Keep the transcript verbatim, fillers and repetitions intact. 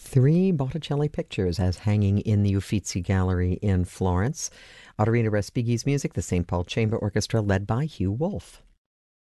three Botticelli pictures as hanging in the Uffizi Gallery in Florence. Autorino Respighi's music, the Saint Paul Chamber Orchestra, led by Hugh Wolf.